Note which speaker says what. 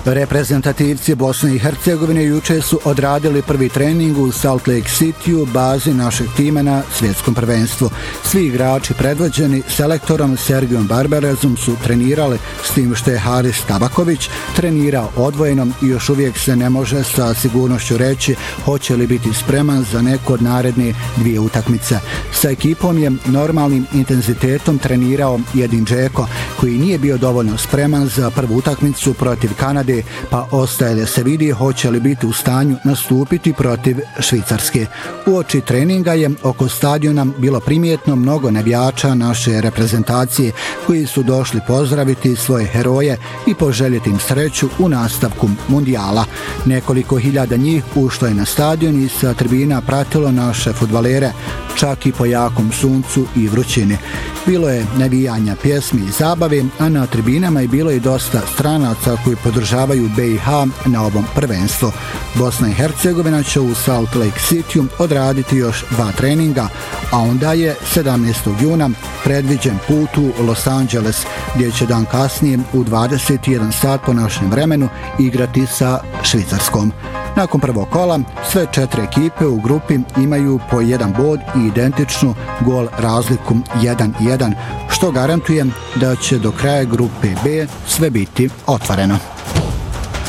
Speaker 1: Reprezentativci Bosne i Hercegovine juče su odradili prvi trening u Salt Lake City, bazi našeg tima na svjetskom prvenstvu. Svi igrači predvođeni selektorom Sergijom Barberezom su trenirali, s tim što je Haris Tabaković trenirao odvojenom i još uvijek se ne može sa sigurnošću reći hoće li biti spreman za neku od naredne dvije utakmice. Sa ekipom je normalnim intenzitetom trenirao Edin Džeko, koji nije bio dovoljno spreman za prvu utakmicu protiv Kanade, pa ostaje da se vidi hoće li biti u stanju nastupiti protiv Švicarske. Uoči treninga je oko stadiona bilo primijetno mnogo navijača naše reprezentacije koji su došli pozdraviti svoje heroje i poželjeti im sreću u nastavku mundijala. Nekoliko hiljada njih ušlo je na stadion i sa tribina pratilo naše fudbalere, čak i po jakom suncu i vrućini. Bilo je navijanja, pjesmi i zabave, a na tribinama je bilo i dosta stranaca koji podržavaju BiH na ovom prvenstvu. Bosna i Hercegovina će u Salt Lake City odraditi još 2 treninga, a onda je 17. juna predviđen put u Los Angeles, gdje će dan kasnije u 21 sat po našem vremenu igrati sa Švicarskom. Nakon prvog kola, sve 4 ekipe u grupi imaju po 1 bod i identičnu gol razliku 1-1, što garantuje da će do kraja grupe B sve biti otvoreno.